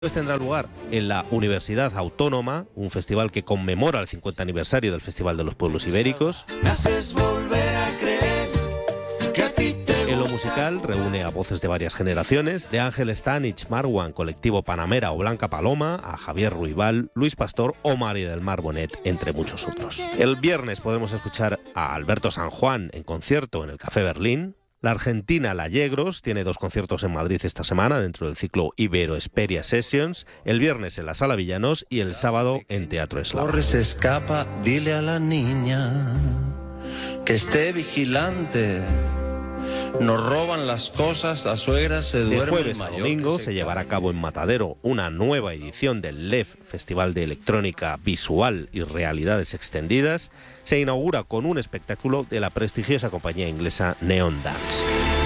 Tendrá lugar en la Universidad Autónoma, un festival que conmemora el 50 aniversario del Festival de los Pueblos Ibéricos. En lo musical reúne a voces de varias generaciones, de Ángel Stanich, Marwan, Colectivo Panamera o Blanca Paloma, a Javier Ruibal, Luis Pastor o María del Mar Bonet, entre muchos otros. El viernes podremos escuchar a Alberto San Juan en concierto en el Café Berlín. La argentina La Yegros tiene 2 conciertos en Madrid esta semana dentro del ciclo Ibero Esperia Sessions, el viernes en la Sala Villanos y el sábado en Teatro Eslava. Corre, se escapa, dile a la niña que esté vigilante. Nos roban las cosas, la suegra se duerme. De jueves a domingo se llevará a cabo en Matadero una nueva edición del LEF, Festival de Electrónica Visual y Realidades Extendidas. Se inaugura con un espectáculo de la prestigiosa compañía inglesa Neon Dance.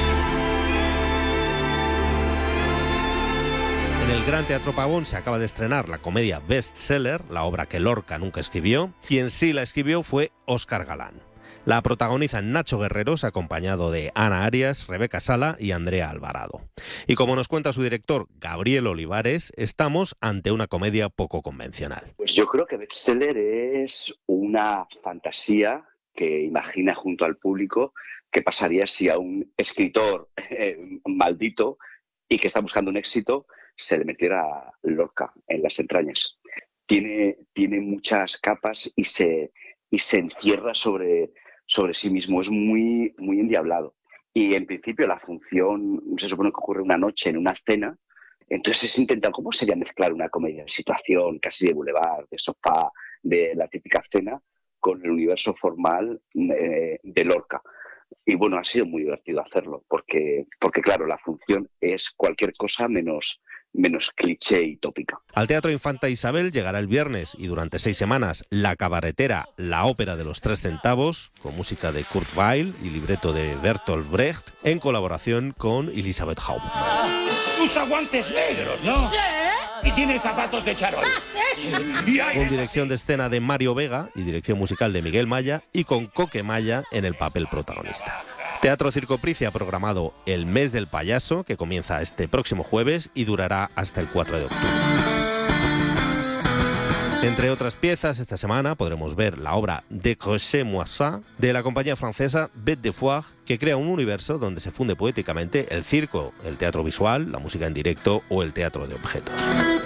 En el Gran Teatro Pavón se acaba de estrenar la comedia Bestseller, la obra que Lorca nunca escribió. Quien sí la escribió fue Óscar Galán. La protagonizan Nacho Guerreros, acompañado de Ana Arias, Rebeca Sala y Andrea Alvarado. Y como nos cuenta su director, Gabriel Olivares, estamos ante una comedia poco convencional. Pues yo creo que Bestseller es una fantasía que imagina junto al público qué pasaría si a un escritor maldito y que está buscando un éxito se le metiera Lorca en las entrañas. Tiene muchas capas y se encierra sobre sí mismo, es muy, muy endiablado. Y en principio la función se supone que ocurre una noche en una cena, entonces se intenta, ¿cómo sería mezclar una comedia de situación, casi de boulevard, de sofá, de la típica cena, con el universo formal de Lorca? Y bueno, ha sido muy divertido hacerlo, porque claro, la función es cualquier cosa menos cliché y tópica. Al Teatro Infanta Isabel llegará el viernes y durante 6 semanas La Cabaretera, la ópera de los 3 centavos, con música de Kurt Weill y libreto de Bertolt Brecht, en colaboración con Elisabeth Hauptmann. Usa guantes negros, ¿no? Sí. Y tiene zapatos de charol. Sí. Con dirección de escena de Mario Vega y dirección musical de Miguel Maya y con Coque Maya en el papel protagonista. Teatro Circo Price ha programado El Mes del Payaso, que comienza este próximo jueves y durará hasta el 4 de octubre. Entre otras piezas, esta semana podremos ver la obra Décrochez-moi ça de la compañía francesa Bête de Foire, que crea un universo donde se funde poéticamente el circo, el teatro visual, la música en directo o el teatro de objetos.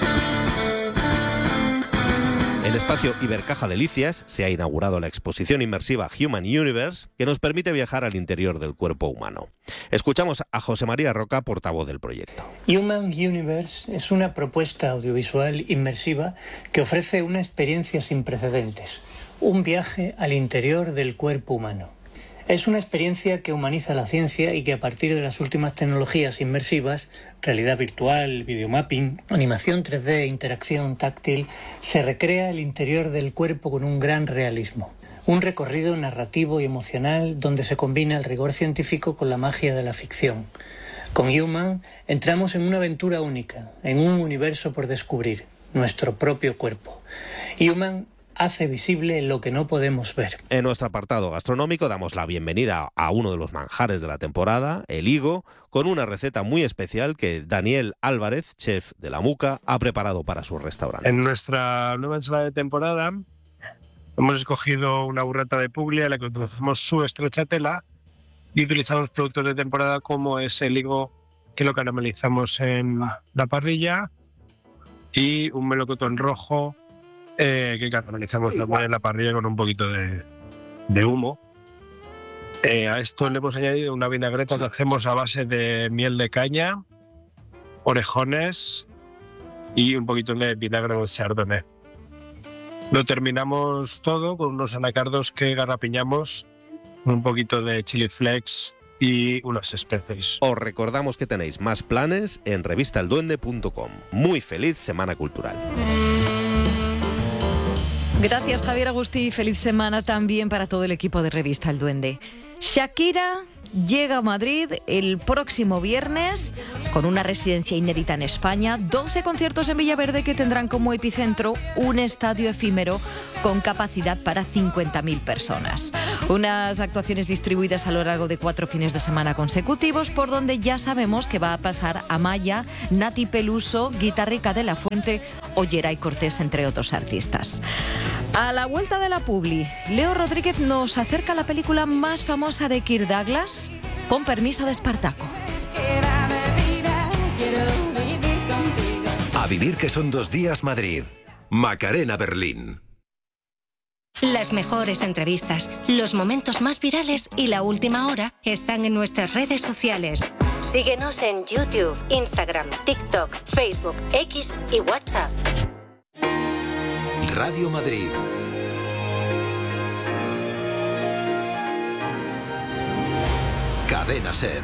En el espacio Ibercaja Delicias se ha inaugurado la exposición inmersiva Human Universe, que nos permite viajar al interior del cuerpo humano. Escuchamos a José María Roca, portavoz del proyecto. Human Universe es una propuesta audiovisual inmersiva que ofrece una experiencia sin precedentes, un viaje al interior del cuerpo humano. Es una experiencia que humaniza la ciencia y que a partir de las últimas tecnologías inmersivas, realidad virtual, videomapping, animación 3D, interacción táctil, se recrea el interior del cuerpo con un gran realismo. Un recorrido narrativo y emocional donde se combina el rigor científico con la magia de la ficción. Con Human entramos en una aventura única, en un universo por descubrir, nuestro propio cuerpo. Human hace visible lo que no podemos ver. En nuestro apartado gastronómico damos la bienvenida a uno de los manjares de la temporada, el higo, con una receta muy especial que Daniel Álvarez, chef de La Muca, ha preparado para su restaurante. En nuestra nueva ensalada de temporada hemos escogido una burrata de Puglia en la que utilizamos su stracciatella y utilizamos productos de temporada como es el higo, que lo caramelizamos en la parrilla, y un melocotón rojo que caramelizamos también en la parrilla con un poquito de humo. A esto le hemos añadido una vinagreta que hacemos a base de miel de caña, orejones y un poquito de vinagre de chardonnay. Lo terminamos todo con unos anacardos que garrapiñamos, un poquito de chili flakes y unas especies. Os recordamos que tenéis más planes en revistalduende.com. Muy feliz Semana Cultural. Gracias, Javier Agustí. Feliz semana también para todo el equipo de Revista El Duende. Shakira llega a Madrid el próximo viernes con una residencia inédita en España, 12 conciertos en Villaverde que tendrán como epicentro un estadio efímero con capacidad para 50.000 personas. Unas actuaciones distribuidas a lo largo de 4 fines de semana consecutivos, por donde ya sabemos que va a pasar Amaya, Nati Peluso, Guitarrica de la Fuente o Geray Cortés, entre otros artistas. A la vuelta de la publi, Leo Rodríguez nos acerca a la película más famosa de Kirk Douglas, Con permiso de Espartaco. A vivir que son 2 días Madrid. Macarena Berlín. Las mejores entrevistas, los momentos más virales y la última hora están en nuestras redes sociales. Síguenos en YouTube, Instagram, TikTok, Facebook, X y WhatsApp. Radio Madrid. Cadena Ser.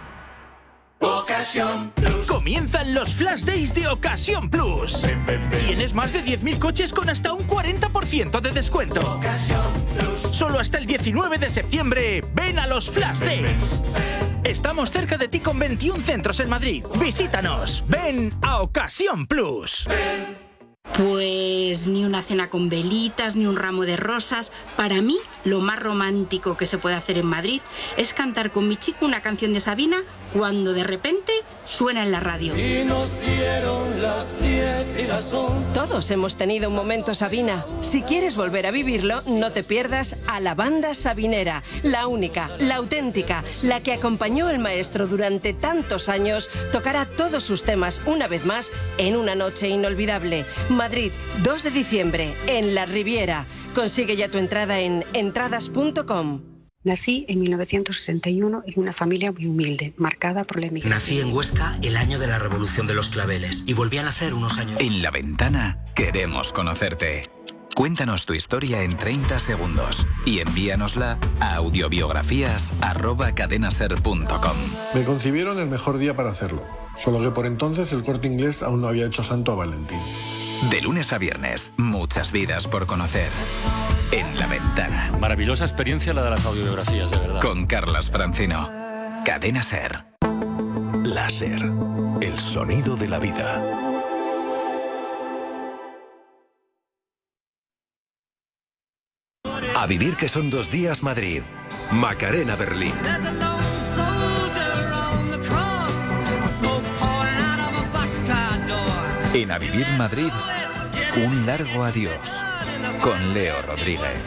Ocasión Plus. Comienzan los Flash Days de Ocasión Plus. Tienes más de 10.000 coches con hasta un 40% de descuento. Ocasión Plus. Solo hasta el 19 de septiembre, ven a los Flash Days. Estamos cerca de ti con 21 centros en Madrid. Visítanos. Ven a Ocasión Plus. Pues ni una cena con velitas, ni un ramo de rosas. Para mí, lo más romántico que se puede hacer en Madrid es cantar con mi chico una canción de Sabina cuando de repente suena en la radio. Y nos dieron las 10 y las 11. Todos hemos tenido un momento Sabina. Si quieres volver a vivirlo, no te pierdas a la banda sabinera. La única, la auténtica, la que acompañó al maestro durante tantos años, tocará todos sus temas una vez más en una noche inolvidable. Madrid, 2 de diciembre, en La Riviera. Consigue ya tu entrada en entradas.com. Nací en 1961 en una familia muy humilde, marcada por la emigración. Nací en Huesca el año de la Revolución de los Claveles y volví a nacer unos años. En La Ventana queremos conocerte. Cuéntanos tu historia en 30 segundos y envíanosla a audiobiografías@cadenaser.com. Me concibieron el mejor día para hacerlo, solo que por entonces el Corte Inglés aún no había hecho santo a Valentín. De lunes a viernes, muchas vidas por conocer. En La Ventana. Maravillosa experiencia la de las audiobiografías, de verdad. Con Carlas Francino. Cadena Ser. Láser. El sonido de la vida. A vivir que son 2 días Madrid. Macarena Berlín. En A Vivir Madrid, un largo adiós. Con Leo Rodríguez.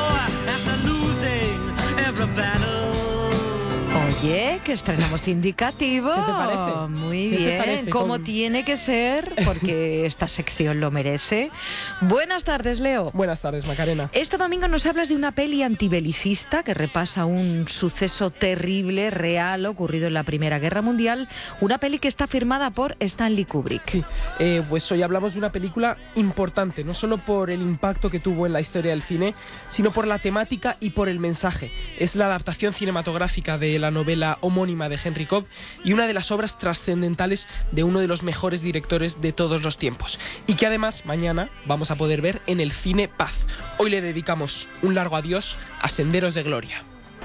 Oye, que estrenamos indicativo. ¿Qué te parece? Muy ¿Qué bien, te parece? como tiene que ser, porque esta sección lo merece. Buenas tardes, Leo. Buenas tardes, Macarena. Este domingo nos hablas de una peli antibelicista que repasa un suceso terrible, real, ocurrido en la Primera Guerra Mundial. Una peli que está firmada por Stanley Kubrick. Sí, pues hoy hablamos de una película importante, no solo por el impacto que tuvo en la historia del cine, sino por la temática y por el mensaje. Es la adaptación cinematográfica de la novela homónima de Henry Cobb y una de las obras trascendentales de uno de los mejores directores de todos los tiempos, y que además mañana vamos a poder ver en el Cine Paz. Hoy le dedicamos un largo adiós a Senderos de Gloria.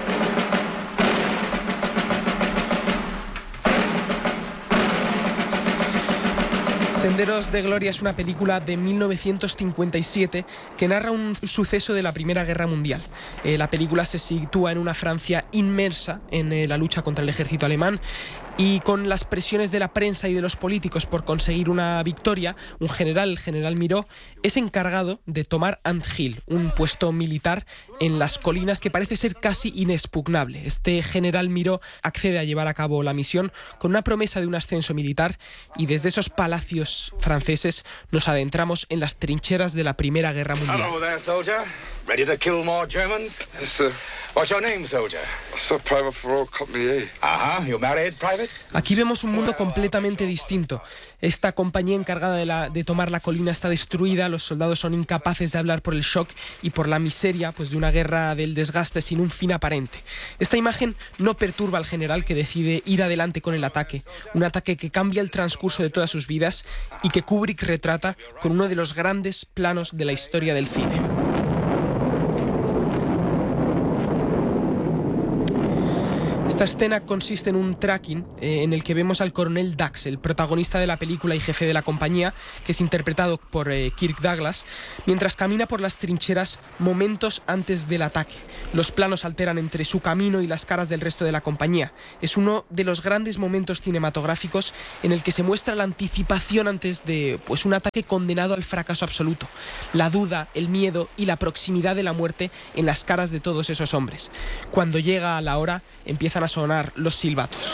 Senderos de Gloria es una película de 1957 que narra un suceso de la Primera Guerra Mundial. La película se sitúa en una Francia inmersa en la lucha contra el ejército alemán, y con las presiones de la prensa y de los políticos por conseguir una victoria, un general, el general Miró, es encargado de tomar Ant Hill, un puesto militar en las colinas que parece ser casi inexpugnable. Este general Miró accede a llevar a cabo la misión con una promesa de un ascenso militar, y desde esos palacios franceses nos adentramos en las trincheras de la Primera Guerra Mundial. Hello there, soldier. Ready to kill more Germans? Yes, sir. What's your name, soldier? Sir, Private for Royal Company A. You married, Private? Aquí vemos un mundo completamente distinto. Esta compañía encargada de tomar la colina está destruida, los soldados son incapaces de hablar por el shock y por la miseria, pues, de una guerra del desgaste sin un fin aparente. Esta imagen no perturba al general, que decide ir adelante con el ataque, un ataque que cambia el transcurso de todas sus vidas y que Kubrick retrata con uno de los grandes planos de la historia del cine. Esta escena consiste en un tracking en el que vemos al coronel Dax, el protagonista de la película y jefe de la compañía, que es interpretado por Kirk Douglas, mientras camina por las trincheras momentos antes del ataque. Los planos alternan entre su camino y las caras del resto de la compañía. Es uno de los grandes momentos cinematográficos en el que se muestra la anticipación antes de un ataque condenado al fracaso absoluto. La duda, el miedo y la proximidad de la muerte en las caras de todos esos hombres. Cuando llega a la hora, empiezan a sonar los silbatos.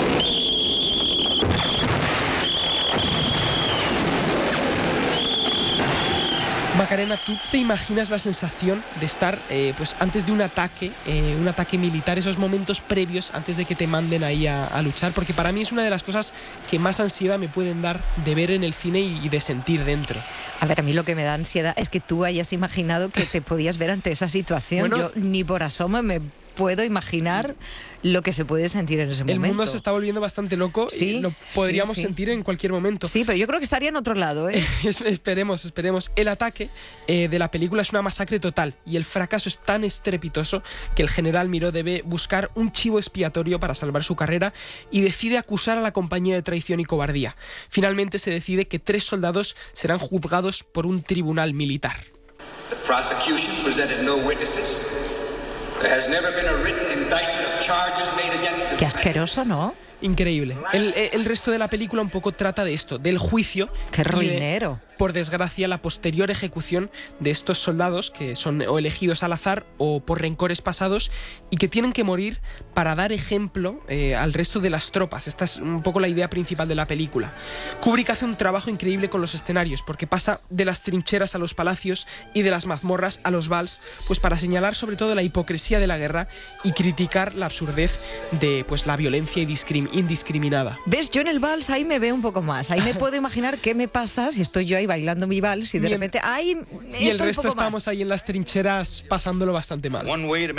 Macarena, ¿tú te imaginas la sensación de estar antes de un ataque militar, esos momentos previos antes de que te manden ahí a luchar? Porque para mí es una de las cosas que más ansiedad me pueden dar de ver en el cine y de sentir dentro. A ver, a mí lo que me da ansiedad es que tú hayas imaginado que te podías ver ante esa situación. Bueno, yo ni por asomo me puedo imaginar lo que se puede sentir en ese momento. El mundo se está volviendo bastante loco, y lo podríamos sentir en cualquier momento. Sí, pero yo creo que estaría en otro lado, ¿eh? Esperemos. El ataque de la película es una masacre total y el fracaso es tan estrepitoso que el general Miró debe buscar un chivo expiatorio para salvar su carrera y decide acusar a la compañía de traición y cobardía. Finalmente se decide que 3 soldados serán juzgados por un tribunal militar. The prosecution presented no witnesses. There has never been a written indictment of charges made against the... Qué asqueroso, ¿no? Increíble. El resto de la película un poco trata de esto, del juicio. ¡Qué ruinero! Por desgracia, la posterior ejecución de estos soldados que son o elegidos al azar o por rencores pasados y que tienen que morir para dar ejemplo al resto de las tropas. Esta es un poco la idea principal de la película. Kubrick hace un trabajo increíble con los escenarios porque pasa de las trincheras a los palacios y de las mazmorras a los vals, pues para señalar sobre todo la hipocresía de la guerra y criticar la absurdez de la violencia indiscriminada. ¿Ves? Yo en el vals ahí me veo un poco más. Ahí me puedo imaginar qué me pasa si estoy yo ahí bailando mi vals y de repente ahí y el resto estamos ahí en las trincheras pasándolo bastante mal.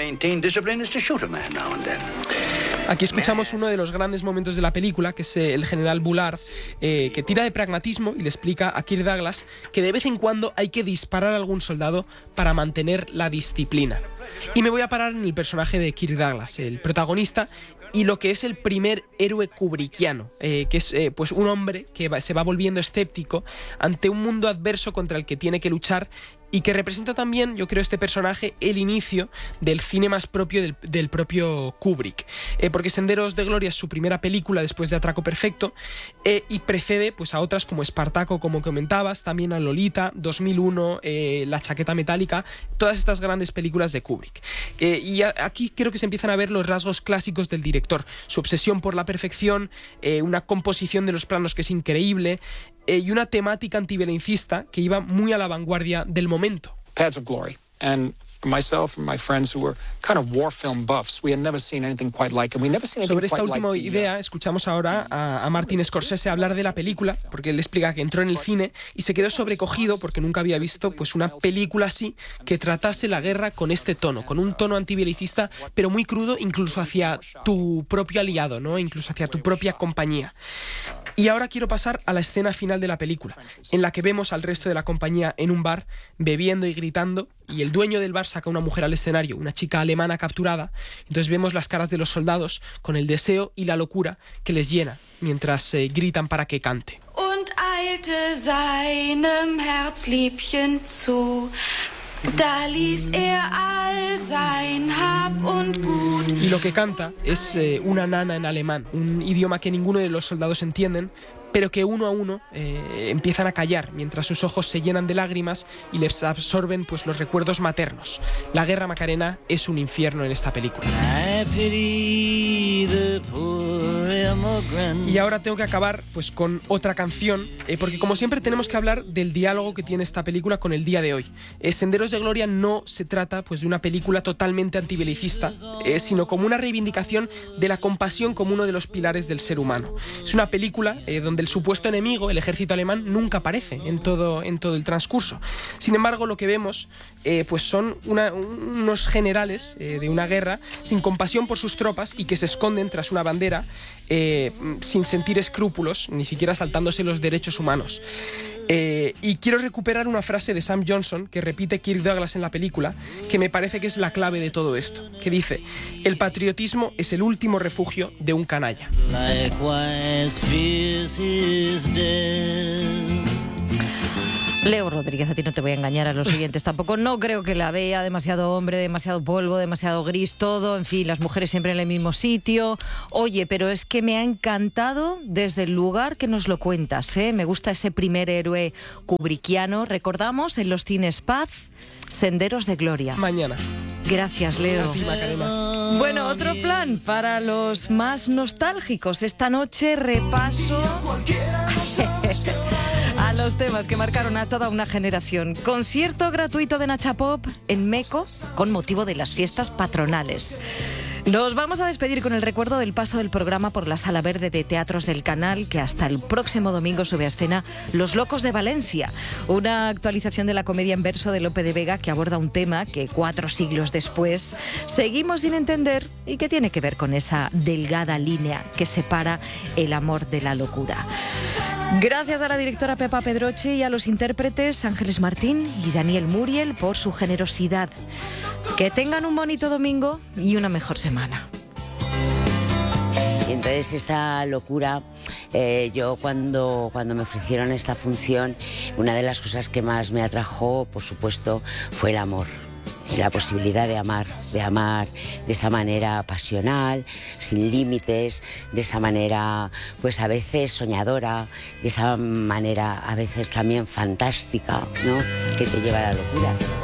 Aquí escuchamos uno de los grandes momentos de la película, que es el general Bullard, que tira de pragmatismo y le explica a Kirk Douglas que de vez en cuando hay que disparar a algún soldado para mantener la disciplina. Y me voy a parar en el personaje de Kirk Douglas, el protagonista, y lo que es el primer héroe kubrickiano, que es un hombre que se va volviendo escéptico ante un mundo adverso contra el que tiene que luchar y que representa también, yo creo, este personaje, el inicio del cine más propio del propio Kubrick. Porque Senderos de Gloria es su primera película después de Atraco Perfecto y precede a otras como Espartaco, como comentabas, también a Lolita, 2001, La chaqueta metálica, todas estas grandes películas de Kubrick. Y aquí creo que se empiezan a ver los rasgos clásicos del director, su obsesión por la perfección, una composición de los planos que es increíble, y una temática antiviolencista que iba muy a la vanguardia del momento. Paths of Glory. And myself and my friends who were kind of war film buffs, we had never seen anything quite like it. We never seen anything Sobre esta quite última like idea escuchamos ahora a Martin Scorsese hablar de la película, porque él explica que entró en el cine y se quedó sobrecogido porque nunca había visto una película así que tratase la guerra con este tono, con un tono antibielicista, pero muy crudo, incluso hacia tu propio aliado, ¿no? Incluso hacia tu propia compañía. Y ahora quiero pasar a la escena final de la película, en la que vemos al resto de la compañía en un bar, bebiendo y gritando, y el dueño del bar saca a una mujer al escenario, una chica alemana capturada. Entonces vemos las caras de los soldados con el deseo y la locura que les llena mientras gritan para que cante. Und eilte seinem Herzliebchen zu. Da ließ all sein Hab und Gut. Y lo que canta es una nana en alemán, un idioma que ninguno de los soldados entienden, pero que uno a uno empiezan a callar mientras sus ojos se llenan de lágrimas y les absorben los recuerdos maternos. La guerra, Macarena, es un infierno en esta película. Y ahora tengo que acabar con otra canción, porque como siempre tenemos que hablar del diálogo que tiene esta película con el día de hoy. Senderos de Gloria no se trata de una película totalmente antibelicista, sino como una reivindicación de la compasión como uno de los pilares del ser humano. Es una película donde el supuesto enemigo, el ejército alemán, nunca aparece en todo el transcurso. Sin embargo, lo que vemos son unos generales de una guerra sin compasión por sus tropas y que se esconden tras una bandera sin sentir escrúpulos, ni siquiera saltándose los derechos humanos. Y quiero recuperar una frase de Sam Johnson que repite Kirk Douglas en la película, que me parece que es la clave de todo esto, que dice: el patriotismo es el último refugio de un canalla. Leo Rodríguez, a ti no te voy a engañar, a los oyentes tampoco. No creo que la vea, demasiado hombre, demasiado polvo, demasiado gris, todo. En fin, las mujeres siempre en el mismo sitio. Oye, pero es que me ha encantado desde el lugar que nos lo cuentas, ¿eh? Me gusta ese primer héroe kubrickiano. Recordamos en los cines Paz, Senderos de Gloria. Mañana. Gracias, Leo. A ti, Macarena. Bueno, otro plan para los más nostálgicos. Esta noche repaso a los temas que marcaron a toda una generación. Concierto gratuito de Nacha Pop en Meco con motivo de las fiestas patronales. Nos vamos a despedir con el recuerdo del paso del programa por la Sala Verde de Teatros del Canal, que hasta el próximo domingo sube a escena Los Locos de Valencia, una actualización de la comedia en verso de Lope de Vega que aborda un tema que 4 siglos después seguimos sin entender y que tiene que ver con esa delgada línea que separa el amor de la locura. Gracias a la directora Pepa Pedroche y a los intérpretes Ángeles Martín y Daniel Muriel por su generosidad. Que tengan un bonito domingo y una mejor semana. Y entonces esa locura, yo cuando me ofrecieron esta función, una de las cosas que más me atrajo, por supuesto, fue el amor. La posibilidad de amar de esa manera pasional, sin límites, de esa manera pues a veces soñadora, de esa manera a veces también fantástica, ¿no? Que te lleva a la locura.